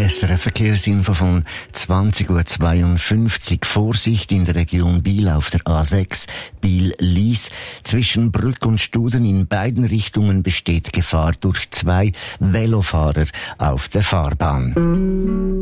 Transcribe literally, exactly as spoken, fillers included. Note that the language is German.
S R F Verkehrsinfo von zwanzig Uhr zweiundfünfzig. Vorsicht in der Region Biel auf der A sechs Biel-Lies. Zwischen Brück und Studen in beiden Richtungen besteht Gefahr durch zwei Velofahrer auf der Fahrbahn.